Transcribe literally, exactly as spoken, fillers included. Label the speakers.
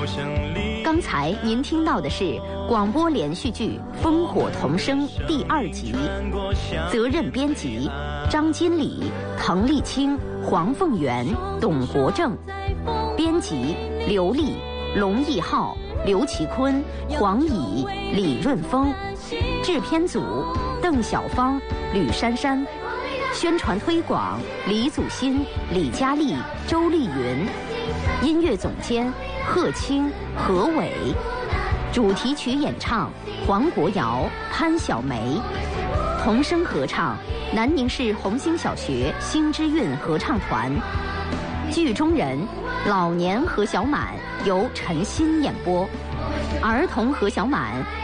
Speaker 1: 刚才您听到的是广播连续剧《烽火同声》第二集，责任编辑张金礼、滕丽清、黄凤元、董国正，编辑刘丽、龙义浩、刘其坤、黄乙、李润峰，制片组邓小芳、吕珊珊，宣传推广李祖新、李佳丽、周丽云，音乐总监贺青、何伟，主题曲演唱黄国尧、潘晓梅，童声合唱南宁市红星小学星之韵合唱团，剧中人老年何小满由陈鑫演播，儿童何小满